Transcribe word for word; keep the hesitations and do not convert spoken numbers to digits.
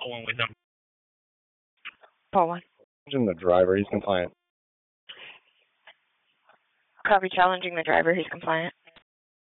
Along with him. Paul one. Challenging the driver, he's compliant. Copy, challenging the driver, he's compliant.